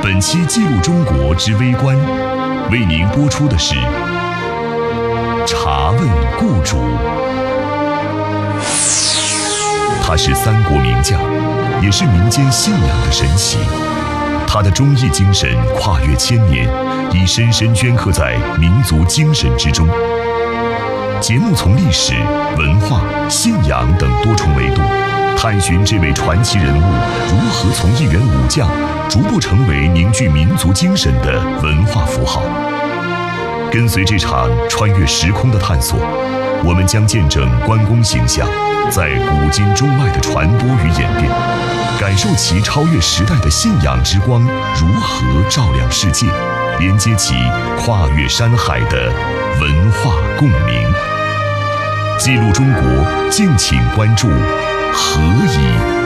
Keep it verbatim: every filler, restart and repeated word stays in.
本期记录中国之微观，为您播出的是《查问故主》。他是三国名将，也是民间信仰的神祇。他的忠义精神跨越千年，已深深镌刻在民族精神之中。节目从历史、文化、信仰等多重维度，探寻这位传奇人物如何从一员武将逐步成为凝聚民族精神的文化符号。跟随这场穿越时空的探索，我们将见证关公形象在古今中外的传播与演变，感受其超越时代的信仰之光如何照亮世界，连接起跨越山海的文化共鸣。记录中国，敬请关注何以